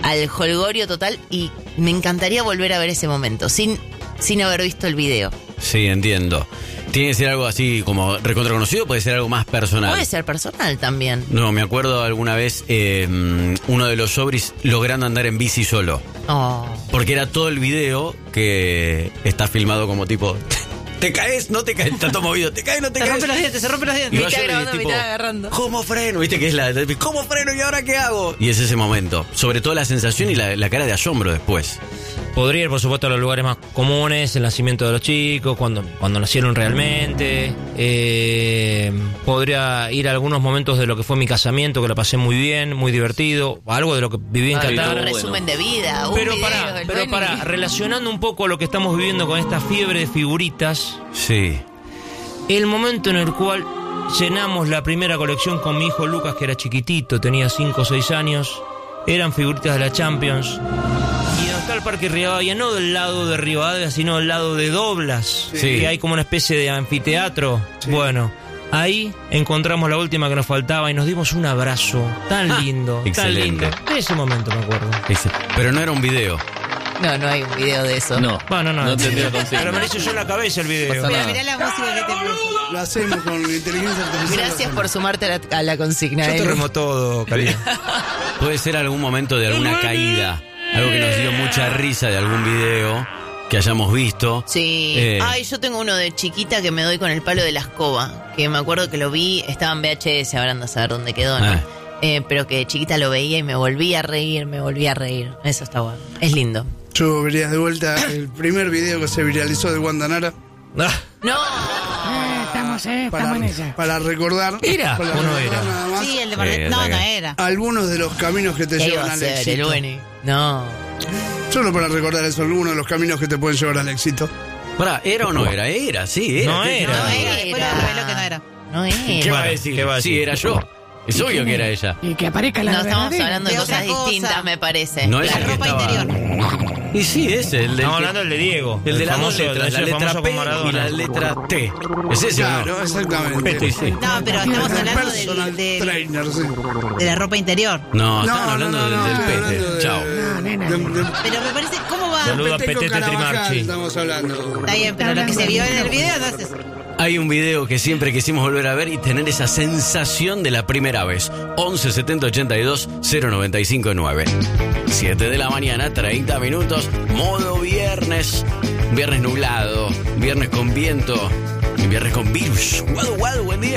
al jolgorio total y me encantaría volver a ver ese momento, sin haber visto el video. Sí, entiendo. ¿Tiene que ser algo así como recontra conocido o puede ser algo más personal? Puede ser personal también. No, me acuerdo alguna vez uno de los sobris logrando andar en bici solo. Oh. Porque era todo el video que está filmado como tipo... ¿Te caes? No te caes, está todo movido. ¿Te caes? No te caes. Se rompe los dientes. Y Me está yo grabando, tipo, me está agarrando. ¿Cómo freno? ¿Viste que es la... ¿Cómo freno y ahora qué hago? Y es ese momento. Sobre todo la sensación y la cara de asombro después. Podría ir, por supuesto, a los lugares más comunes, el nacimiento de los chicos, cuando nacieron realmente. Podría ir a algunos momentos de lo que fue mi casamiento, que lo pasé muy bien, muy divertido. Algo de lo que viví en Qatar. Un resumen de vida. Pero para, relacionando un poco lo que estamos viviendo con esta fiebre de figuritas. Sí. El momento en el cual llenamos la primera colección con mi hijo Lucas, que era chiquitito, tenía 5 o 6 años. Eran figuritas de la Champions. Y donde está el Parque Rivadavia, no del lado de Rivadavia, sino del lado de Doblas, sí. Que hay como una especie de anfiteatro. Sí. Bueno, ahí encontramos la última que nos faltaba y nos dimos un abrazo tan lindo, tan lindo. De ese momento me acuerdo. Pero no era un video. No hay un video de eso. No. Bueno, no tendría consigna. Pero me lo hizo yo en la cabeza el video. Mirá la música que te puso. Lo hacemos con inteligencia artificial. Gracias por sumarte a la consigna. Yo te remo todo, cariño. Puede ser algún momento de alguna caída. Algo que nos dio mucha risa de algún video que hayamos visto. Sí. Yo tengo uno de chiquita que me doy con el palo de la escoba. Que me acuerdo que lo vi, estaba en VHS, ahora ando a saber dónde quedó, ¿no? Pero que de chiquita lo veía y me volví a reír. Eso está bueno. Es lindo. Yo vería de vuelta el primer video que se viralizó de Guandanara. ¡No! Estamos en ella. Para recordar. ¿Era o no era? Sí, el de no era. Algunos de los caminos que te llevan al éxito. No. Solo para recordar eso, algunos de los caminos que te pueden llevar al éxito. Pará, ¿era o no era? Era, sí, era. No era. Después lo reveló que no era. No era. ¿Qué va a decir? Sí, era yo. Es obvio que era ella. Y que aparezca la estamos verdadera. hablando de cosas otra cosa. distintas, me parece. No es La el que ropa estaba... interior. Y sí, ese, el del Estamos que... hablando del de Diego. El de las dos famoso, letras, la el letra famoso P con Maradona. y la letra T. ¿Es ese Claro, o no? exactamente. Sí. No, pero estamos hablando Personal trainer, sí. de la ropa interior. No, estaban hablando del hablando pete. de- Chao. Pero me parece, ¿cómo va? Saluda a Peteco Petete Carabajal Trimarchi. estamos hablando. Está bien, pero lo que se vio en el video no es eso. Hay un video que siempre quisimos volver a ver y tener esa sensación de la primera vez. 11 70 82 095 9. 7 de la mañana, 30 minutos. Modo viernes. Viernes nublado. Viernes con viento. Viernes con virus. Guadu, guadu, buen día.